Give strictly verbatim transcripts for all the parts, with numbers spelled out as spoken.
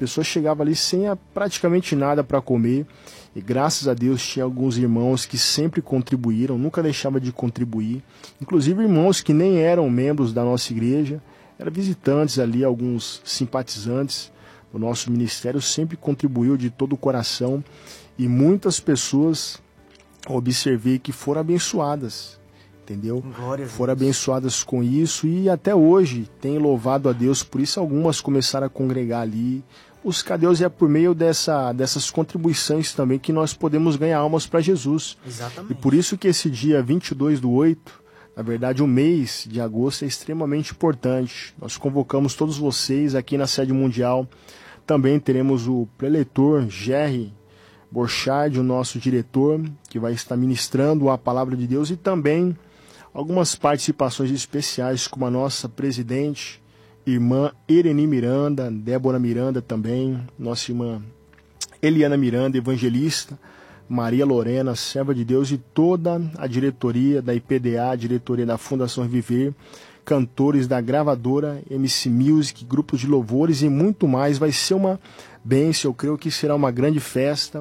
pessoas chegavam ali sem a, praticamente nada para comer. E graças a Deus tinha alguns irmãos que sempre contribuíram, nunca deixavam de contribuir. Inclusive irmãos que nem eram membros da nossa igreja, eram visitantes ali, alguns simpatizantes. O nosso ministério sempre contribuiu de todo o coração. E muitas pessoas, observei que foram abençoadas, entendeu? Foram abençoadas com isso e até hoje tem louvado a Deus por isso. Algumas começaram a congregar ali. Buscar Deus é por meio dessa, dessas contribuições também que nós podemos ganhar almas para Jesus. Exatamente. E por isso que esse dia vinte e dois do oito, na verdade o mês de agosto é extremamente importante. Nós convocamos todos vocês aqui na sede mundial. Também teremos o preleitor Jerry Borchardt, o nosso diretor, que vai estar ministrando a palavra de Deus, e também algumas participações especiais, como a nossa presidente, irmã Ereni Miranda, Débora Miranda também, nossa irmã Eliana Miranda, evangelista, Maria Lorena, serva de Deus, e toda a diretoria da I P D A, a diretoria da Fundação Viver, cantores da gravadora M C Music, grupos de louvores e muito mais. Vai ser uma bênção, eu creio que será uma grande festa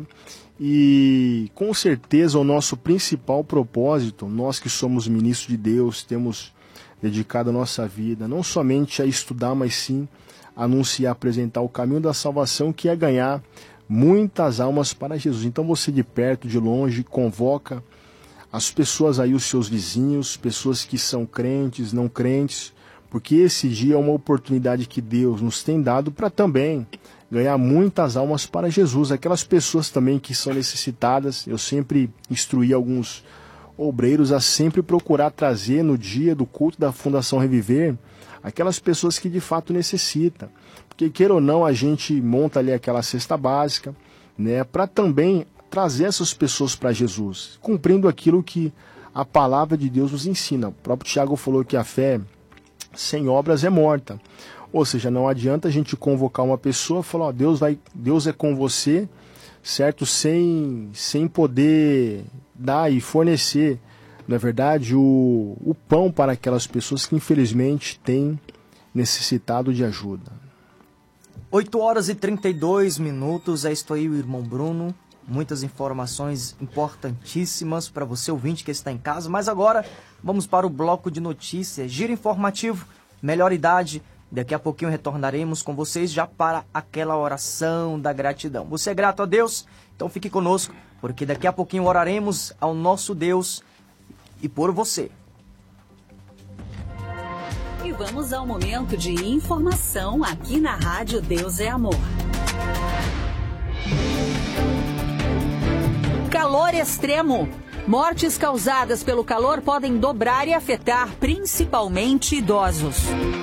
e com certeza o nosso principal propósito, nós que somos ministros de Deus, temos dedicado a nossa vida não somente a estudar, mas sim a anunciar, apresentar o caminho da salvação, que é ganhar muitas almas para Jesus. Então você de perto, de longe, convoca as pessoas aí, os seus vizinhos, pessoas que são crentes, não crentes, porque esse dia é uma oportunidade que Deus nos tem dado para também ganhar muitas almas para Jesus. Aquelas pessoas também que são necessitadas, eu sempre instruí alguns obreiros a sempre procurar trazer no dia do culto da Fundação Reviver aquelas pessoas que de fato necessitam. Porque queira ou não, a gente monta ali aquela cesta básica, né, para também trazer essas pessoas para Jesus, cumprindo aquilo que a palavra de Deus nos ensina. O próprio Tiago falou que a fé sem obras é morta. Ou seja, não adianta a gente convocar uma pessoa e falar, ó, Deus, vai, Deus é com você, certo? Sem, sem poder dar e fornecer, na verdade, o, o pão para aquelas pessoas que infelizmente têm necessitado de ajuda. oito horas e trinta e dois minutos, é isto aí o irmão Bruno. Muitas informações importantíssimas para você, ouvinte que está em casa. Mas agora vamos para o bloco de notícias, giro informativo, melhor idade. Daqui a pouquinho retornaremos com vocês já para aquela oração da gratidão. Você é grato a Deus? Então fique conosco, porque daqui a pouquinho oraremos ao nosso Deus e por você. E vamos ao momento de informação aqui na Rádio Deus é Amor. Calor extremo. Mortes causadas pelo calor podem dobrar e afetar principalmente idosos.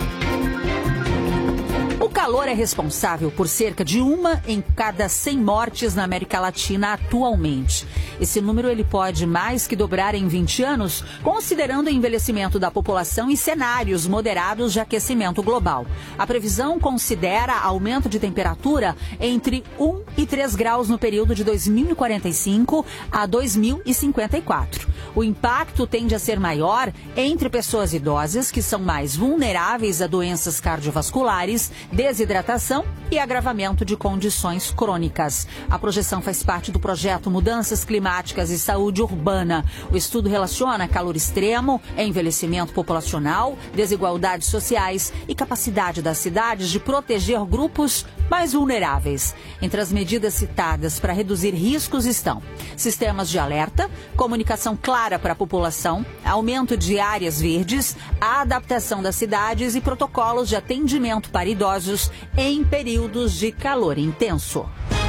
O calor é responsável por cerca de uma em cada cem mortes na América Latina atualmente. Esse número ele pode mais que dobrar em vinte anos, considerando o envelhecimento da população e cenários moderados de aquecimento global. A previsão considera aumento de temperatura entre um e três graus no período de dois mil e quarenta e cinco a dois mil e cinquenta e quatro. O impacto tende a ser maior entre pessoas idosas, que são mais vulneráveis a doenças cardiovasculares, desidratação e agravamento de condições crônicas. A projeção faz parte do projeto Mudanças Climáticas e Saúde Urbana. O estudo relaciona calor extremo, envelhecimento populacional, desigualdades sociais e capacidade das cidades de proteger grupos mais vulneráveis. Entre as medidas citadas para reduzir riscos estão sistemas de alerta, comunicação clara para a população, aumento de áreas verdes, a adaptação das cidades e protocolos de atendimento para idosos em períodos de calor intenso.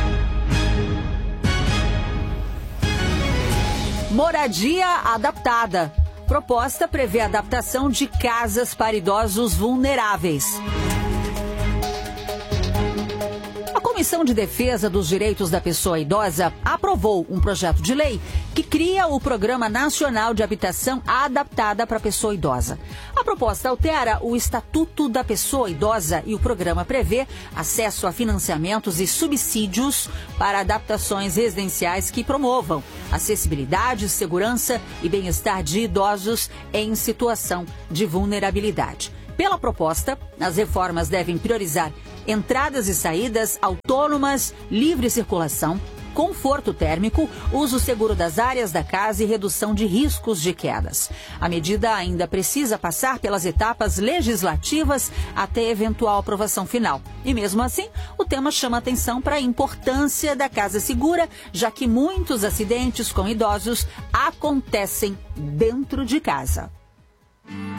Moradia adaptada. Proposta prevê a adaptação de casas para idosos vulneráveis. A Comissão de Defesa dos Direitos da Pessoa Idosa aprovou um projeto de lei que cria o Programa Nacional de Habitação Adaptada para a Pessoa Idosa. A proposta altera o Estatuto da Pessoa Idosa e o programa prevê acesso a financiamentos e subsídios para adaptações residenciais que promovam acessibilidade, segurança e bem-estar de idosos em situação de vulnerabilidade. Pela proposta, as reformas devem priorizar entradas e saídas autônomas, livre circulação, conforto térmico, uso seguro das áreas da casa e redução de riscos de quedas. A medida ainda precisa passar pelas etapas legislativas até eventual aprovação final. E mesmo assim, o tema chama atenção para a importância da casa segura, já que muitos acidentes com idosos acontecem dentro de casa.